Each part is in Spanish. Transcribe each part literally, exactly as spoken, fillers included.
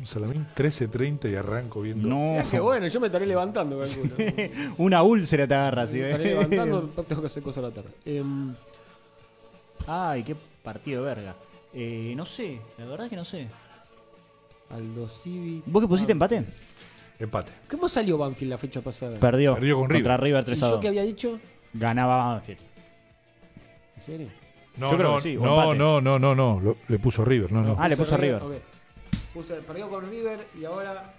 Un salamín trece treinta y arranco viendo. No. Es que bueno, yo me estaré levantando, calculo. Una úlcera te agarra, ¿sí? Me estaré levantando, tengo que hacer cosas a la tarde. Eh, Ay, qué partido de verga. Eh, no sé, la verdad es que no sé. Aldo Civi. ¿Vos qué pusiste empate? Empate. ¿Cómo salió Banfield la fecha pasada? Perdió. Perdió con contra River ¿Y tres a yo dos. qué había dicho? Ganaba Banfield. ¿En serio? No, Yo creo no, que sí, o no, empate. no, no, no, no, lo- le puso River, no, no. Ah, le puso a River. Ok. Puse, perdió con River y ahora.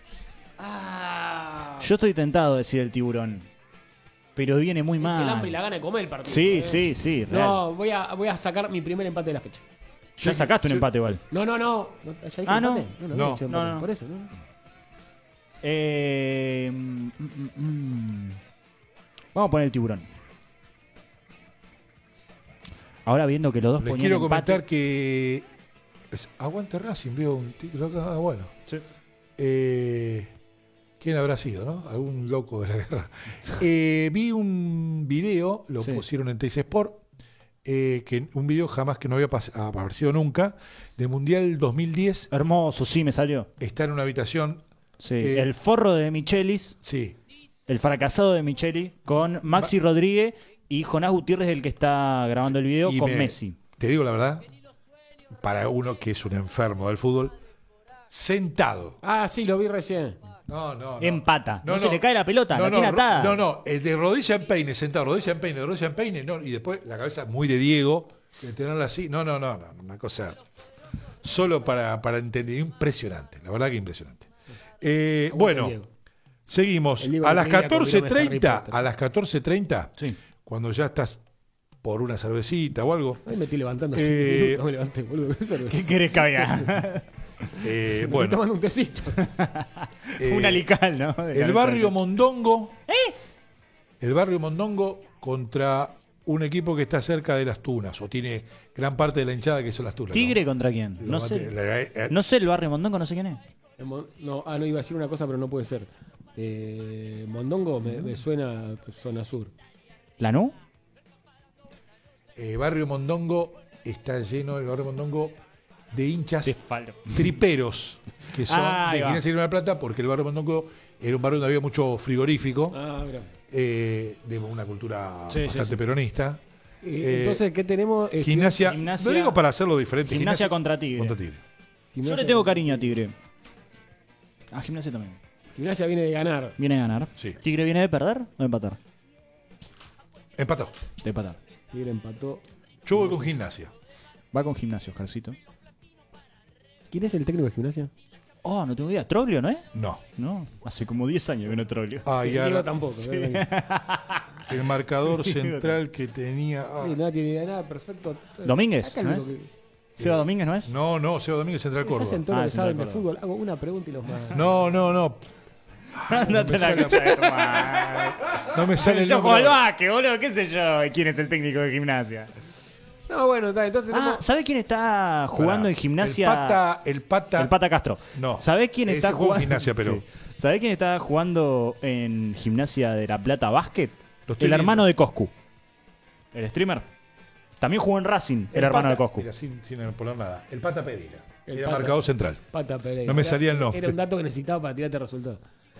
¡Ah! Yo estoy tentado de decir el tiburón. Pero viene muy Es mal. el hambre y la gana de comer el partido. Sí, eh. sí, sí, real. No, voy a, voy a sacar mi primer empate de la fecha. Ya sacaste un empate igual. No, no, no. ¿No- ¿Ya dije Ah, no. empate? No, no, No. he dicho empate, No, no. Por eso, ¿no? Eh, mm, mm, mm. Vamos a poner el tiburón. Ahora viendo que los dos Les ponían quiero empate. comentar que. es- aguante Racing, veo un título acá. Ah, bueno. Sí. Eh, ¿Quién habrá sido, no? Algún loco de la guerra. Eh, vi un video, lo Sí. pusieron en Teis Sport, eh, que un video jamás que no había pas- aparecido nunca, del Mundial dos mil diez. Hermoso, sí, me salió. Está en una habitación. Sí. Eh, el forro de Michelis, Sí. el fracasado de Micheli, con Maxi Rodríguez y Jonás Gutiérrez, el que está grabando el video, Y con me- Messi. Te digo la verdad, para uno que es un enfermo del fútbol, sentado. Ah, sí, lo vi recién. No, no, no. Empata. No, se le cae la pelota, no, la no, tiene ro- atada. No, no, el de rodilla en peine, sentado, rodilla en peine, rodilla en peine, no, y después la cabeza muy de Diego, de tenerla así. No, no, no, no, una cosa solo para, para entender, impresionante, la verdad que impresionante. Eh, Aguante bueno, Diego. seguimos. El Diego A que las creía catorce con Harry treinta, Potter. a las catorce treinta, Sí. cuando ya estás por una cervecita o algo, Ahí me estoy levantando. Eh, cinco minutos, me levanté, boludo. Eso no ¿Qué es. querés que haga? eh, Me estoy bueno, tomando un tecito. eh, Un alical, ¿no? De el cabeza. barrio Mondongo, el barrio Mondongo contra un equipo que está cerca de las Tunas, o tiene gran parte de la hinchada que son las Tunas. ¿Tigre ¿no? contra quién? Lo No mate- sé. la- eh, No sé el barrio Mondongo, no sé quién es. El Mon- No, ah, no iba a decir una cosa, pero no puede ser. Eh, Mondongo me, me suena pues, zona sur. ¿Lanú? eh, barrio Mondongo está lleno, el barrio Mondongo, de hinchas De Falo. triperos, que son Ah, ahí de va. Gimnasia y Grima de la Plata, porque el barrio Mondongo era un barrio donde había mucho frigorífico, Ah, mira. eh, de una cultura Sí, sí, bastante sí. peronista. Eh, Eh, Entonces, ¿qué tenemos? Eh, Gimnasia, Gimnasia- lo digo para hacerlo diferente. Gimnasia contra Tigre. Contra Tigre. Yo Gimnasia, le tengo cariño a Tigre. A Gimnasia también. Gimnasia viene de ganar. Viene a ganar. Sí. ¿Tigre viene de perder o de empatar? Empató. De empatar. Tigre empató. Yo voy con Gimnasia. Va con Gimnasia, Oscarcito. ¿Quién es el técnico de Gimnasia? Oh, no tengo idea. ¿Troglio, no es? No. No, hace como diez años que no es Troglio. Ah, Sí, y Diego ahora tampoco. ¿verdad? el marcador central que tenía. ah, Sí, no tiene idea de nada, perfecto. Domínguez, Acá el ¿no único es? que- Seba Domínguez, ¿no es? No, no, Seba Domínguez Central Se hacen Córdoba. todo lo Ah, que Central saben de Córdoba. fútbol. Hago una pregunta y los más. No, no, no. Andate a la concha de tu madre. No me sale el Yo juego al nombre. básquet, boludo. ¿Qué sé yo? ¿Quién es el técnico de Gimnasia? No, bueno, está, entonces. Ah, tenemos- ¿sabés quién está jugando Pará. en Gimnasia? El pata, el pata. El Pata Castro. No. ¿Sabés quién Ese está jugó en jugando? Gimnasia, pero- Sí. ¿Sabés quién está jugando en Gimnasia de La Plata Básquet? Lo estoy El hermano viendo. de Coscu. El streamer. También jugó en Racing, el, El hermano Pata- de Coscu. Mira, sin, sin poner nada. El Pata Pereira. El Era Pata. marcador central. Pata Pereira. No me Era- salía el nombre. Era un dato que necesitaba para tirarte resultados.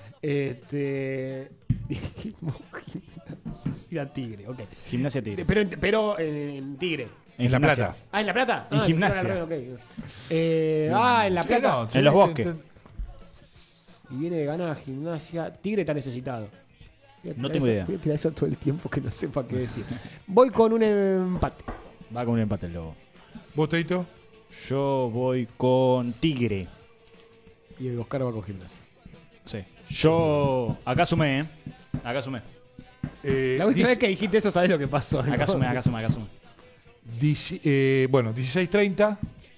Este. Dijimos Gimnasia Tigre, ok. Gimnasia Tigre. Pero, pero en, en Tigre. En La Gimnasia. Plata. Ah, en La Plata. En Ah, Gimnasia. dijiste al revés, ok. Eh, ah, en La Sí, Plata. no, sí, En los sí, bosques. ent- Y viene de ganar Gimnasia. Tigre está necesitado. Voy a No tirar tengo eso- idea. Voy a tirar eso todo el tiempo que no sepa qué decir. Voy con un empate. Va con un empate el Lobo. ¿Vos, Teito? Yo voy con Tigre. Y Oscar va con Gimnasia. Sí. Yo. Acá sumé, ¿eh? Acá sumé. Eh, La última dice- vez que dijiste eso, ¿sabés lo que pasó? ¿no? Acá sumé, acá sumé, acá sumé. dieci- eh, bueno, dieciséis treinta.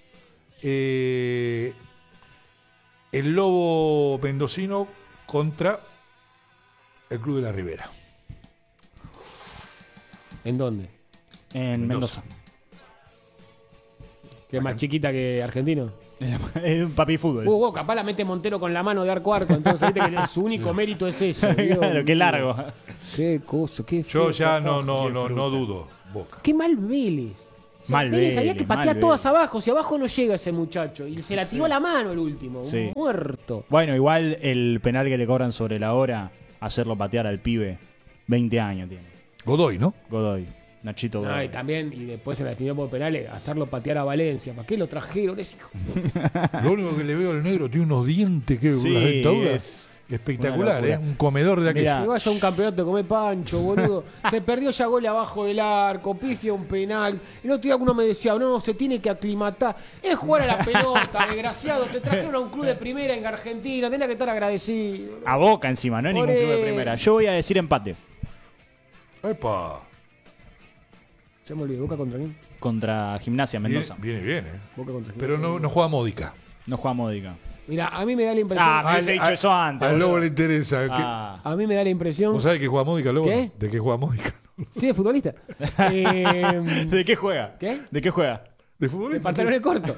Eh, el Lobo Mendocino contra el Club de la Ribera. ¿En dónde? En Mendoza. Mendoza. ¿Que es más chiquita que Argentino? Es un papi fútbol. Uh, vos, capaz la mete Montero con la mano de arco a arco, entonces viste que su único mérito es eso. Dios Claro, qué mío. largo. Qué cosa, qué Yo feo, ya capaz. no, no, qué no, fruta. no dudo. Boca. Qué mal Vélez. O sea, Mal Vélez Vélez, había que mal patear Vélez. todas abajo. Si abajo no llega ese muchacho. Y se la tiró Sí. a la mano el último. Un Sí. muerto. Bueno, igual el penal que le cobran sobre la hora, hacerlo patear al pibe, veinte años tiene. Godoy, ¿no? Godoy, Nachito Godoy. Ah, y también, y después en la definición por penales, hacerlo patear a Valencia. ¿Para qué lo trajeron ese hijo? Lo único que le veo al negro tiene unos dientes que Sí, las dentaduras. es Espectacular, una ¿eh? locura. Un comedor de aquello. Mirá. Que vaya a un campeonato de comer pancho, boludo. Se perdió ya gol abajo del arco, pifia un penal. El otro día uno me decía, no, se tiene que aclimatar. Es jugar a la pelota, desgraciado. Te trajeron a un club de primera en Argentina, tenés que estar agradecido. A Boca encima, no es Por ningún club de él. primera. Yo voy a decir empate. Epa. Ya me olvidé, ¿Boca contra quién? Contra Gimnasia Viene, Mendoza. viene bien, ¿eh? Boca contra quién. Pero no, no juega Módica. No juega Módica. Mira, a mí me da la impresión. Ah, me hubiese Al- dicho al- eso antes. Al boludo. Lobo le interesa. que- Ah. A mí me da la impresión. ¿Vos sabés que juega Módica, Lobo? ¿Qué? ¿De qué juega Módica? Sí, es futbolista. eh, ¿De qué juega? ¿Qué? ¿De qué juega? ¿De De futbolista? pantalones cortos.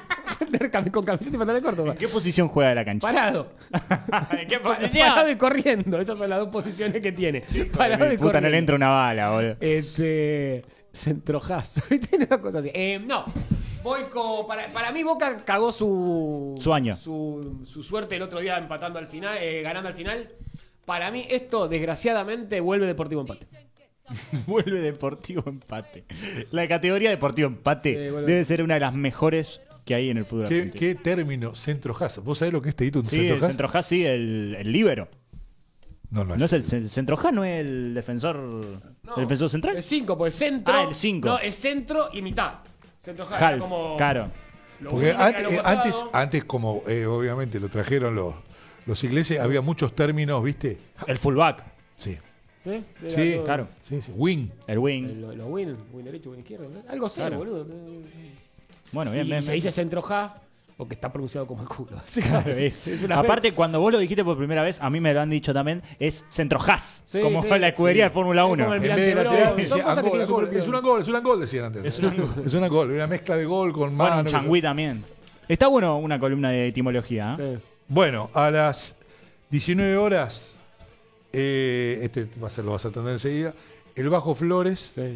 Con camiseta y pantalones cortos. ¿En qué posición juega de la cancha? Parado. ¿En qué Parado y corriendo. Esas son las dos posiciones que tiene. Parado y Puta, no corriendo. le entra una bala, boludo. Este. Centrojazo. Tiene una cosa así. Eh, no. Voy con. Para, para mí, Boca cagó su. Su año. Su, su suerte el otro día empatando al final, eh, ganando al final. Para mí, esto, desgraciadamente, vuelve Deportivo Empate. Vuelve Deportivo Empate. La categoría Deportivo Empate Sí, vuelve. debe ser una de las mejores que hay en el fútbol ¿Qué, argentino. qué término? Centrojaz. ¿Vos sabés lo que es Teito un Sí, el centrojaz? centrojaz, sí, el, el líbero. No, no es. No es el, el centrojaz, no es el defensor, No, el defensor central. Es cinco, pues centro. Ah, el cinco. No, es centro y mitad. Centrojazo. Half, como. claro. lo Porque único que antes, era lo eh, antes, cuadrado. antes, como eh, obviamente lo trajeron los, los ingleses, había muchos términos, ¿viste? El fullback, Sí. ¿Eh? Era Sí, todo- claro. Sí, sí. Wing. el wing. Los lo win, win derecho, win izquierdo. ¿no? Algo así, Claro. boludo. Bueno, bien, y bien. se bien. dice centroja porque está pronunciado como el culo. Claro, es- Es una Aparte, cuando vos lo dijiste por primera vez, a mí me lo han dicho también, es centrojaz, Sí, como sí, la escudería sí. de Fórmula Es uno. como el En vez de la Bro, ciudad, son decía, cosas que "Angol, tienen su Angol". propio- Es un gol, es un gol, decían antes. Es un gol. Es una gol, una mezcla de gol con Bueno, mano. un changüí también. Está bueno una columna de etimología, ¿eh? Sí. Bueno, a las diecinueve horas, eh, este va a ser, lo vas a atender enseguida, el Bajo Flores Sí.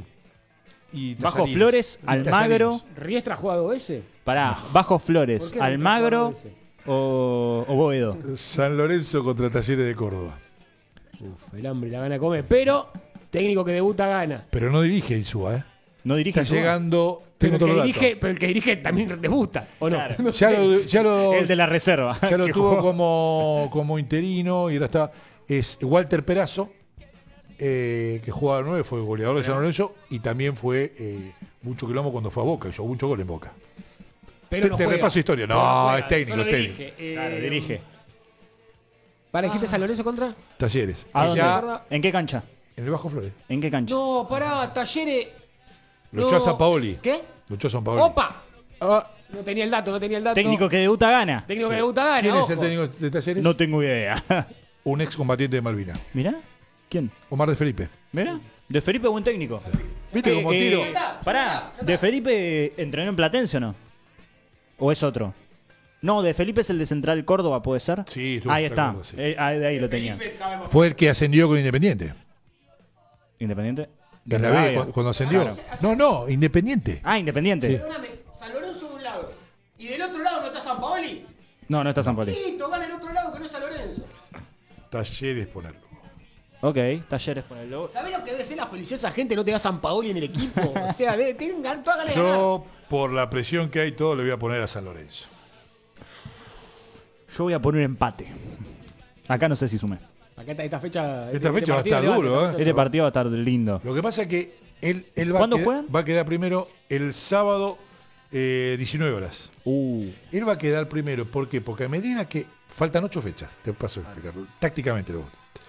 y Bajo Tallarines. Flores, Y Almagro, Tallarines. ¿Riestra ha jugado ese? pará, Bajo ¿Por Flores, qué no Almagro ha jugado ese? o, o Boedo. San Lorenzo contra Talleres de Córdoba. Uf, el hambre la gana comer. Pero, técnico que debuta gana. Pero no dirige Insúa, ¿eh? No dirige Está Insúa. llegando. Pero Tengo el, que todos los dirige, datos. pero el que dirige también debuta, ¿o no? Claro. No Ya sé. lo, ya lo, El de la reserva. ya lo que tuvo jugó. como, como interino y ahora está. Es Walter Perazo, eh, que jugaba nueve, fue goleador de San Lorenzo y también fue eh, mucho quilombo cuando fue a Boca, hizo mucho gol en Boca. Pero te no te juega. repaso historia. Pero No, juega, es técnico, solo es técnico. dirige. Eh, Claro, dirige. ¿Para dijiste San Lorenzo contra? Talleres. ¿A Que dónde? ya- ¿En qué cancha? en el Bajo Flores. ¿En qué cancha? No, pará, Talleres. Lo no. echó a San Paoli. ¿Qué? Lo echó a San Paoli. ¡Opa! No tenía el dato, no tenía el dato. Técnico que debuta gana. Técnico Sí. que debuta gana. ¿Quién es ojo. el técnico de Talleres? No tengo idea. Un ex combatiente de Malvinas. Mirá, ¿quién? Omar de Felipe. Mirá, de Felipe buen técnico. ¿Viste Eh, cómo eh, tiro? Pará, ¿de Felipe entrenó en Platense o no? ¿O es otro? No, de Felipe es el de Central Córdoba, ¿puede ser? Sí, estuvo ahí en está. Córdoba, sí. Eh, ahí, de ahí lo tenía. Fue el que ascendió con Independiente. ¿Independiente? En la B, cu- cuando ascendió. No, no, Independiente. Ah, Independiente. Sí. Perdóname, San Lorenzo de un lado. ¿Y del otro lado no está San Paoli? No, no está San Poli. Listo, gana el otro lado que no es San Lorenzo. Talleres, ponerlo. Ok, Talleres con el logo. ¿Sabés lo que debe ser la felicidad de esa gente? No te da San Paoli en el equipo. O sea, debe, tienen gan- todas ganas de ganar. Yo, por la presión que hay, todo le voy a poner a San Lorenzo. Yo voy a poner empate. Acá no sé si sumé. Acá está esta fecha. Esta fecha va a partido estar levanta, duro, esta ¿eh? Este partido va a estar lindo. Lo que pasa es que él, él va, a ¿Cuándo quedar, juegan? va a quedar primero el sábado eh, diecinueve horas. Uh, Él va a quedar primero. ¿Por qué? Porque a medida que faltan ocho fechas, te paso a explicarlo, tácticamente lo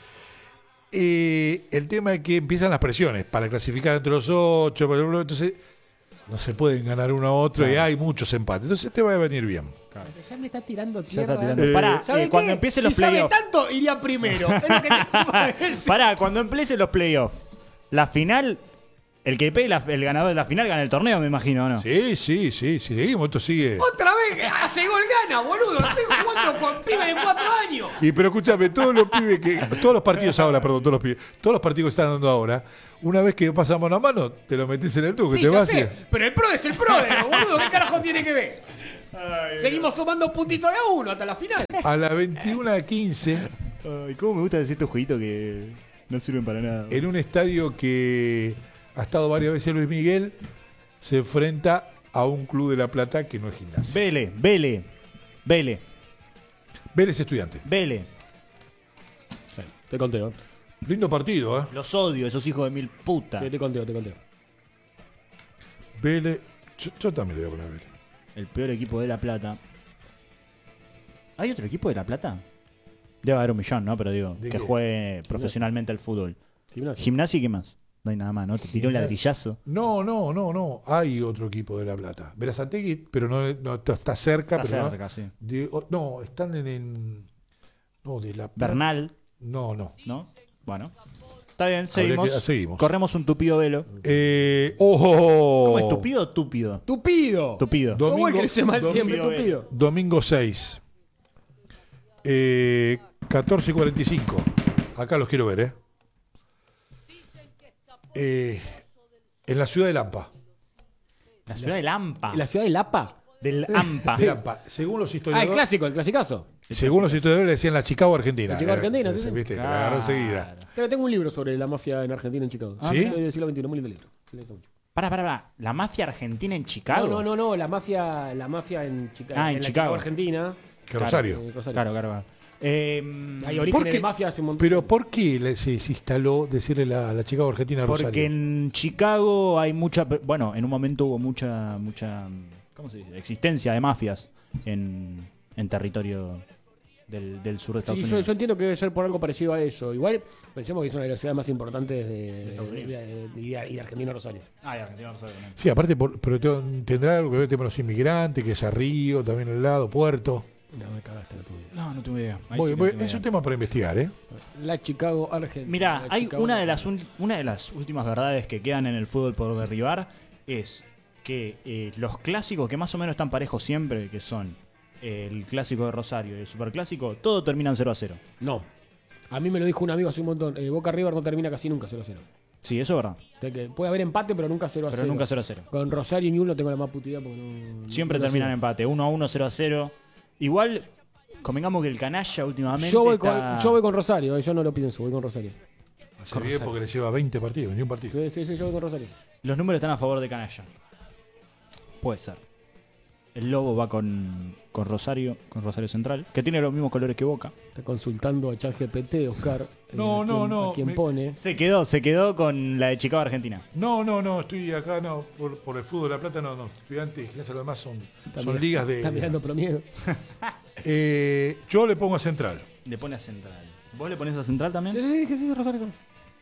eh, el tema es que empiezan las presiones para clasificar entre los ocho, por ejemplo, entonces no se pueden ganar uno a otro y hay muchos empates. Entonces te va a venir bien. Ya me está tirando ya tierra. está tirando. Eh, Pará, ¿Sabe eh, cuando qué? empiecen si los sabe playoffs. tanto, iría primero. Es lo que te acabo de decir. Pará, cuando empiecen los playoffs. La final, el que pegue la- el ganador de la final gana el torneo, me imagino, ¿o no? Sí, sí, sí, sí, seguimos, esto sigue. Otra vez, hace gol gana, boludo. Estoy jugando con pibes de cuatro años. Y pero escúchame, todos los pibes que. Todos los partidos ahora, perdón, todos los pibes. Todos los partidos que están dando ahora, una vez que pasan mano a mano, te lo metes en el tubo, que Sí, te ya vas. sé, y- pero el pro es el pro, boludo. ¿Qué carajo tiene que ver? Seguimos sumando puntitos de a uno hasta la final. A las veintiuna quince, Ay, cómo me gusta decir estos jueguitos que no sirven para nada. en un estadio que ha estado varias veces Luis Miguel, se enfrenta a un club de La Plata que no es Gimnasia. Vele, Vele, Vele, Vélez Estudiante. Vele. Te conteo. Lindo partido, ¿eh? Los odio, esos hijos de mil puta. Te conteo, te conteo. Vélez. Yo, yo también le voy a poner Vélez. El peor equipo de La Plata. ¿Hay otro equipo de La Plata? Debe haber un millón, ¿no? Pero digo, ¿De que qué? juegue profesionalmente al fútbol. Gimnasia. Gimnasia y qué más. No hay nada más, ¿no? Te tiró un ladrillazo. No, no, no, no. Hay otro equipo de La Plata. Verazategui, pero no, no está cerca. Está pero no- cerca, sí. de- o- no, están en, en- No, de La Plata. Bernal, No, no. ¿no? Bueno. Está bien, Habría seguimos. que- seguimos. Corremos un tupido velo. Eh, ¡Oh! ¿Cómo es tupido o túpido? ¡Tupido! Tupido. Do- Sos vos el que Domingo- dice mal siempre, Domingo, tupido. Domingo seis. Eh, catorce y cuarenta y cinco. Acá los quiero ver, ¿eh? Eh, en la ciudad de Lampa. La ciudad de Lampa. ¿La ciudad de Lapa? Del Ampa. De Lampa. Según los Ah, el historiadores. clásico, el clasicazo. Según los historiadores le decían la Chicago Argentina. La Chicago Era- Argentina, sí, sí. ¿Viste? La agarró enseguida. Pero tengo un libro sobre la mafia en Argentina, en Chicago. ¿Ah, ¿Sí? Soy del siglo veintiuno, muy lindo libro. Me gusta mucho. Para, para, para. ¿La mafia argentina en Chicago? No, no, no, no, la mafia, la mafia en, Chica- Ah, en en la Chicago. Argentina. Que Rosario. Eh, Rosario. Claro, claro. claro. Eh, Hay ¿Por orígenes qué? de mafia hace un montón. Pero ¿por qué le- se, se instaló decirle la, la Chicago Argentina a Rosario? porque en Chicago hay mucha. Bueno, en un momento hubo mucha. mucha ¿Cómo se dice? Existencia de mafias en, en territorio del, del sur de Estados Sí, yo, Unidos. yo entiendo que debe ser por algo parecido a eso. Igual pensemos que es una de las ciudades más importantes de, Estados de, Unidos. de- de- y de- y de Argentina, Rosario. Ah, y Argentina no sabe también. Sí, aparte, por- pero te- tendrá algo que ver el tema de los inmigrantes, que es a Río, también al lado, Puerto. No, me cagaste la tuya. No, no tengo idea. Ahí Voy- sí que voy- no tengo es un idea. tema para investigar, ¿eh? La Chicago Argentina. Mirá, La hay Chicago una de, las Argentina. un- una de las últimas verdades que quedan en el fútbol por derribar es que eh, los clásicos que más o menos están parejos siempre, que son eh, el clásico de Rosario y el superclásico, todo terminan cero a cero. No. A mí me lo dijo un amigo hace un montón. Eh, Boca River no termina casi nunca cero a cero. Sí, eso es verdad. O sea que puede haber empate, pero nunca cero a cero. Pero nunca cero a cero. Con Rosario y Newell no tengo la más puta idea porque no. Siempre no lo terminan en sigo. empate. uno a uno, cero a cero. Igual, convengamos que el canalla últimamente. Yo voy, está- con, yo voy con Rosario, eh, yo no lo pienso, voy con Rosario. Hace bien porque le lleva veinte partidos, ni un partido. Sí, sí, sí, yo voy con Rosario. Los números están a favor de canalla. Puede ser. El Lobo va con, con Rosario, con Rosario Central, que tiene los mismos colores que Boca. Está consultando a ChatGPT, Oscar. eh, No, a no, quién- no, A quién me- pone. Se quedó, se quedó con la de Chicago Argentina. No, no, no, estoy acá, no, por, por el fútbol de La Plata, no, no. Estudiantes y Gimnasia, lo demás son, Está son mira- ligas de. Está mirando promiego. Eh, yo le pongo a Central. Le pone a Central. ¿Vos le pones a Central también? Sí, sí, sí, sí, Rosario. sí.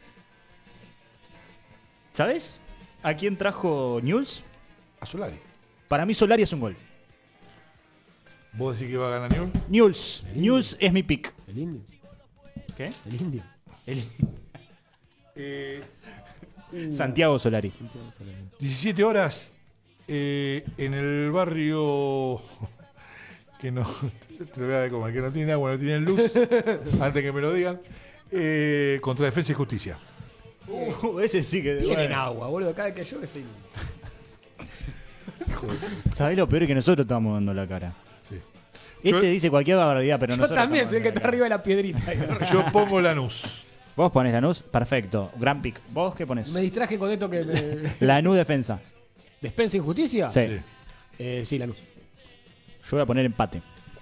¿Sabés a quién trajo Newell's? A Solari. Para mí Solari es un gol. ¿Vos decís que va a ganar Newell? Newell's. Newell's es mi pick. El indio. ¿Qué? El indio. El- Eh, Santiago Solari. diecisiete horas eh, en el barrio que no te lo voy a dar como el que no tiene agua, no tiene luz, antes que me lo digan, eh, contra Defensa y Justicia. Uh, ese sí que. Tienen bueno. agua, boludo. Cada vez que llueve se inunda. ¿Sabés lo peor es que nosotros estamos dando la cara? Sí. Este Yo- dice cualquier barbaridad, pero Yo nosotros. también soy el que estamos está dando arriba de la la piedrita. Yo pongo Lanús. cara. Vos ponés Lanús, perfecto. Gran pick. ¿Vos qué ponés? Me distraje con esto que me... Lanús defensa. ¿Despensa injusticia? Sí. Sí. Eh, sí, Lanús. Yo voy a poner empate.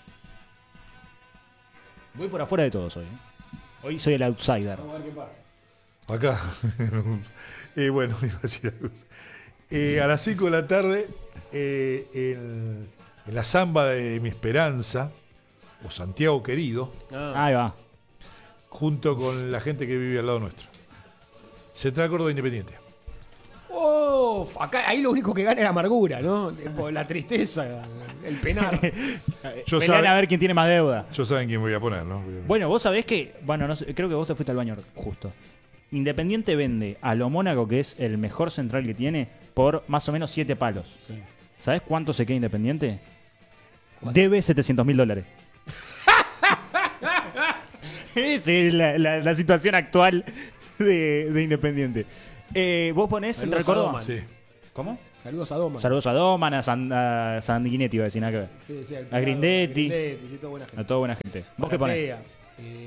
Voy por afuera de todos hoy. ¿eh? Hoy soy el outsider. Vamos a ver qué pasa. Acá. Eh, bueno, iba a decir algo. Eh, a las cinco de la tarde, eh, en, en la samba de Mi Esperanza, o Santiago Querido, Ah. Ahí va. junto con la gente que vive al lado nuestro. Central Córdoba Independiente. Oh, acá, ahí lo único que gana es la amargura, ¿no? Tipo, la tristeza, el penal. Yo Pelean saben, a ver quién tiene más deuda. yo saben quién voy a poner, ¿no? Bueno, vos sabés que. Bueno, no sé, creo que vos te fuiste al baño justo. Independiente vende a lo Mónaco, que es el mejor central que tiene, por más o menos siete palos. Sí. ¿Sabés cuánto se queda Independiente? Debe setecientos mil dólares. Esa es la, la- la situación actual de, de Independiente. Eh, ¿Vos ponés Saludos Central Córdoba? a Doman. Sí. ¿Cómo? Saludos a Doma. Saludos a Doman, a, San, a Sanguinetti, iba a decir nada que ver. Sí, sí, A Grindetti. A Grindetti, sí, toda buena gente. A toda buena gente. ¿Vos qué ponés? Maratea, eh,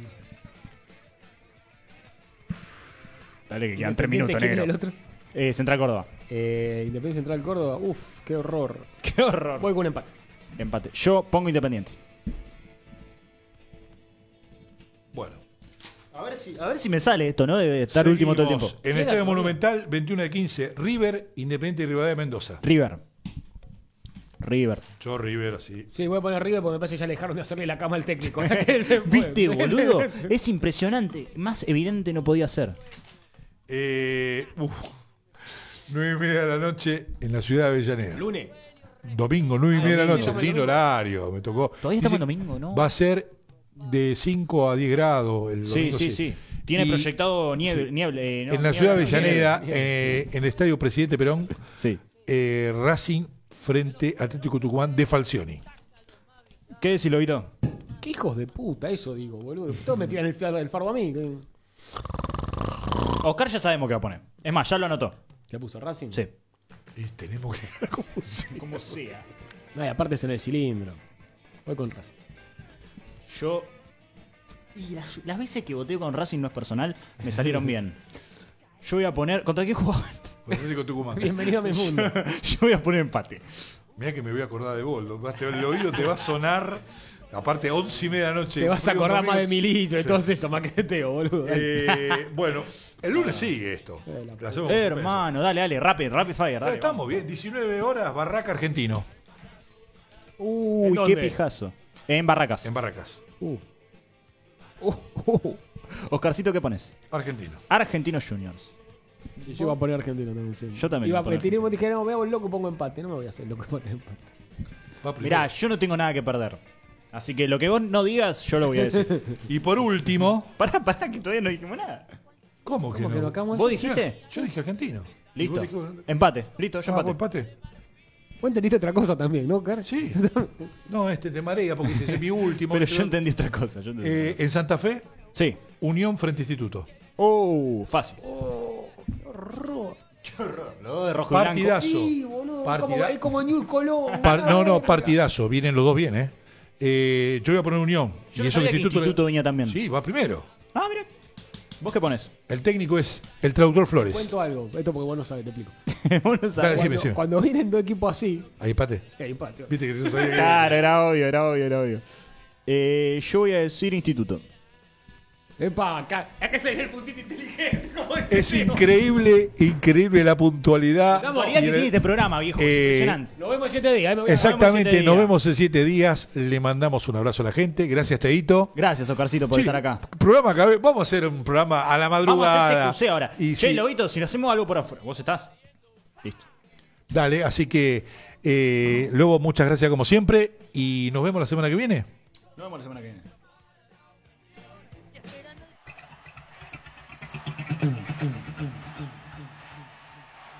Dale, que quedan tres minutos, ¿quién era el negro. otro? Eh, Central Córdoba. Eh, Independiente Central Córdoba. Uf, qué horror. Qué horror. Voy con un empate. Empate. Yo pongo Independiente. Bueno. A ver si, a ver si me sale esto, ¿no? Debe estar último todo el Seguimos. tiempo. En el Queda Estadio todavía. Monumental, veintiuno de quince, River, Independiente y Rivadavia de Mendoza. River. River. Yo River, así. Sí, voy a poner River porque me parece que ya le dejaron de hacerle la cama al técnico. Él se fue. ¿Viste, boludo? Es impresionante. Más evidente no podía ser. Eh, uf, nueve y media de la noche en la ciudad de Avellaneda. Lunes. Domingo, nueve y media de la noche. domingo. Lindo horario, me tocó. Todavía estamos en Dice, domingo, ¿no? Va a ser de cinco a diez grados el Sí, domingo. sí, sí. Tiene Y- proyectado nieve, sí. nieve, eh, no, en la nieve, ciudad de nieve. Avellaneda, nieve. eh, en el estadio Presidente Perón, Sí. eh, Racing frente a Atlético Tucumán de Falcioni. ¿Qué decís, Lobito? Qué hijos de puta, eso digo, boludo. Todos me tiran el, fiar- el fardo a mí. ¿Qué Oscar ya sabemos qué va a poner. Es más, ya lo anotó. ¿Qué puso Racing? Sí. Y tenemos que ganar como sea. Como sea. No, y aparte es en el cilindro. Voy con Racing. Yo. Y las, las veces que voté con Racing no es personal, me salieron bien. Yo voy a poner. ¿Contra qué jugaban? Con Atlético Tucumán. Bienvenido a mi mundo. Yo voy a poner empate. Mirá que me voy a acordar de vos. lo- te- El oído te va a sonar. Aparte, once y media de la noche. Te vas a frío, acordar domingo. más de mi litro y Sí. todo eso, más que de Teo, boludo. Eh, bueno, el lunes sigue esto. Eh, la La hacemos Eh, con suspenso. hermano, dale, dale, rápido, rapid fire. Pero Dale, estamos bien. diecinueve horas, Barraca Argentino. Uy, ¿En qué dónde? pijazo. En Barracas. En Barracas. Uh, Uh, uh. Oscarcito, ¿qué pones? Argentino. Argentinos Juniors. sí, yo iba a poner Argentino también. Sí. Yo también Iba, iba a poner me tiré y dije, no, me hago el loco, pongo empate. No me voy a hacer el loco y poner empate. Va primero. Mirá, yo no tengo nada que perder. Así que lo que vos no digas, yo lo voy a decir. Y por último. pará, pará, que todavía no dijimos nada. ¿Cómo que ¿Cómo no? que no acabamos de ¿Vos decir? dijiste? Yo dije argentino. Listo. ¿Y vos dijiste- Empate. Listo, yo Ah, ¿vos empate. empate? Vos entendiste otra cosa también, ¿no, Car? Sí. No, este te marea porque ese es mi último. Pero que yo te- entendí otra cosa. Yo entendí Eh, otra en Santa Fe, cosa. Sí. Unión frente a Instituto. Oh, fácil. Oh, qué horror. Lo de rojo y blanco. Partidazo. Sí, boludo. Partida- Como, es como Newell's Colón. Par- no, no, partidazo. Vienen los dos bien, ¿eh? Eh, yo voy a poner Unión. Yo no sabía que Instituto venía también. Sí, va primero. Ah, mira. ¿Vos qué pones? El técnico es el traductor Flores. Cuento algo. Esto porque vos no sabes, te explico. Vos no Dale, sabés. decime, Cuando, decime. cuando vienen dos equipos así, Ahí empate. hay empate. Viste que yo sabía que. Claro, era obvio, era obvio, era obvio. Eh, yo voy a decir Instituto. Epa, acá. Es que soy el puntito inteligente. Como Es increíble, increíble la puntualidad. Estamos- La calidad Y que el- tiene este programa, viejo. Eh, Impresionante. Nos vemos en siete días. ¿eh? Me voy a- Exactamente, siete nos días. vemos en siete días. Le mandamos un abrazo a la gente. Gracias, Teito. Gracias, Oscarcito, por Sí, estar acá. Programa que vamos a hacer un programa a la Vamos a madrugada. hacer C Q C ahora. Y Che, sí, Lobito, si nos hacemos algo por afuera, ¿vos estás? Listo. dale, así que eh, luego muchas gracias como siempre y nos vemos la semana que viene. Nos vemos la semana que viene. Mm, mm, mm.